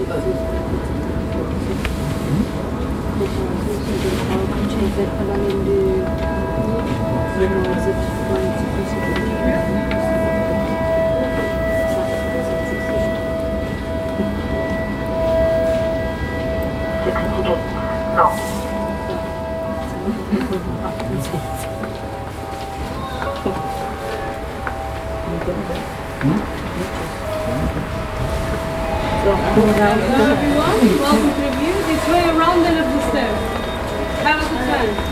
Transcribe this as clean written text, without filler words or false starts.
Hello everyone, welcome to the view. This way around the left stairs. Have a good time.